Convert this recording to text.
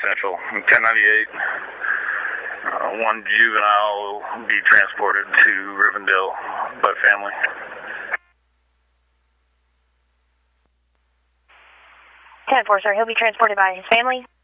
Central. 1098. One juvenile will be transported to Rivendell by family. 10-4, sir. He'll be transported by his family.